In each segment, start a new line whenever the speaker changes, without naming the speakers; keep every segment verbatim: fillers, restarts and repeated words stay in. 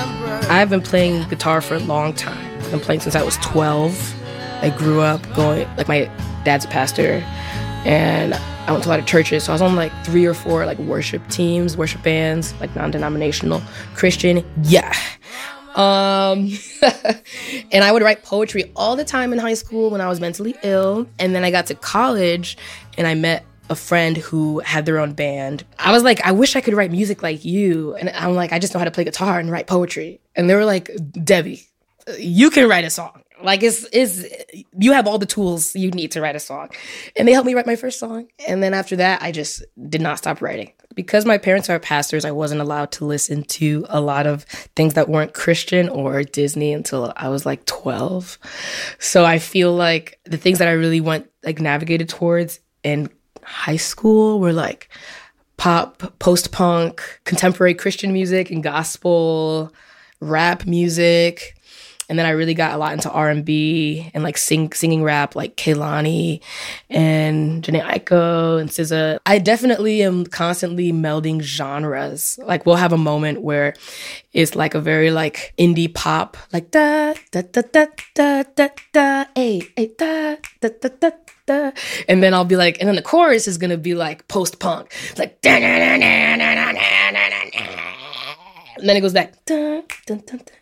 I've been playing guitar for a long time. I've been playing since I was twelve. I grew up going, like my dad's a pastor, and I went to a lot of churches, so I was on like three or four like worship teams, worship bands, like non-denominational Christian. Yeah. Um, and I would write poetry all the time in high school when I was mentally ill. And then I got to college and I met a friend who had their own band. I was like, I wish I could write music like you. And I'm like, I just know how to play guitar and write poetry. And they were like, Debbie, you can write a song. Like, it's, it's, you have all the tools you need to write a song. And they helped me write my first song. And then after that, I just did not stop writing. Because my parents are pastors, I wasn't allowed to listen to a lot of things that weren't Christian or Disney until I was like twelve. So I feel like the things that I really went, like, navigated towards in high school were like pop, post-punk, contemporary Christian music and gospel, rap music. And then I really got a lot into R and B and like sing, singing rap, like Kehlani and Jhené Aiko and S Z A. I definitely am constantly melding genres. Like we'll have a moment where it's like a very like indie pop, like da da da da da da da, ay ay da da da da da, and then I'll be like, and then the chorus is gonna be like post punk, like da da da da da da da da, and then it goes back da da da da.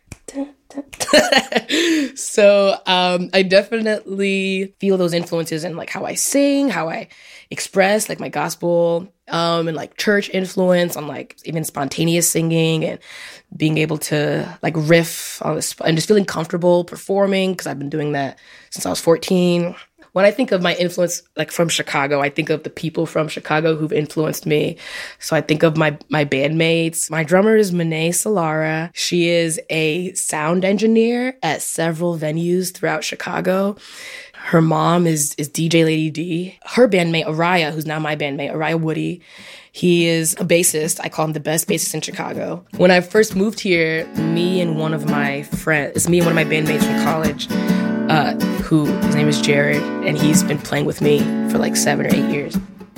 So um, I definitely feel those influences in like how I sing, how I express like my gospel um, and like church influence on like even spontaneous singing and being able to like riff on this and just feeling comfortable performing because I've been doing that since I was fourteen. When I think of my influence, like from Chicago, I think of the people from Chicago who've influenced me. So I think of my my bandmates. My drummer is Monet Solara. She is a sound engineer at several venues throughout Chicago. Her mom is is D J Lady D. Her bandmate, Araya, who's now my bandmate, Araya Woody, he is a bassist. I call him the best bassist in Chicago. When I first moved here, me and one of my friends, it's me and one of my bandmates from college, Uh, who, his name is Jared, and he's been playing with me for like seven or eight years.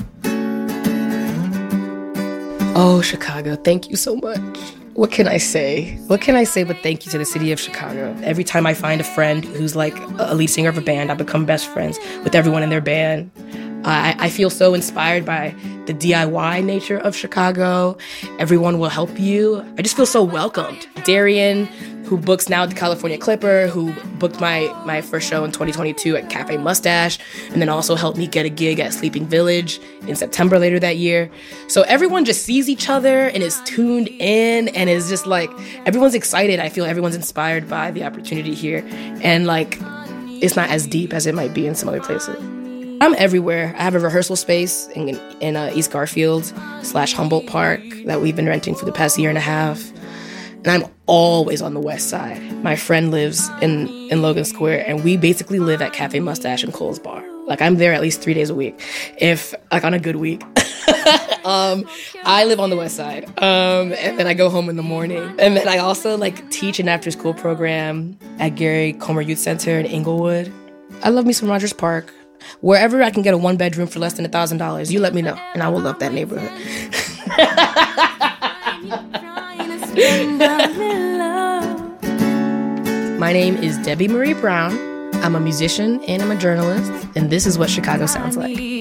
Oh, Chicago, thank you so much. What can I say? What can I say but thank you to the city of Chicago? Every time I find a friend who's like a lead singer of a band, I become best friends with everyone in their band. I, I feel so inspired by the D I Y nature of Chicago. Everyone will help you. I just feel so welcomed. Darian, who books now at the California Clipper, who booked my, my first show in twenty twenty-two at Cafe Mustache, and then also helped me get a gig at Sleeping Village in September later that year. So everyone just sees each other and is tuned in and is just like, everyone's excited. I feel everyone's inspired by the opportunity here. And like, it's not as deep as it might be in some other places. I'm everywhere. I have a rehearsal space in, in uh, East Garfield slash Humboldt Park that we've been renting for the past year and a half. And I'm always on the west side. My friend lives in, in Logan Square, and we basically live at Cafe Mustache and Cole's Bar. Like, I'm there at least three days a week, if, like, on a good week. um, I live on the west side, um, and then I go home in the morning. And then I also, like, teach an after-school program at Gary Comer Youth Center in Inglewood. I love me some Rogers Park. Wherever I can get a one-bedroom for less than one thousand dollars, you let me know, and I will love that neighborhood. My name is Debbie Marie Brown. I'm a musician and I'm a journalist, and this is what Chicago sounds like.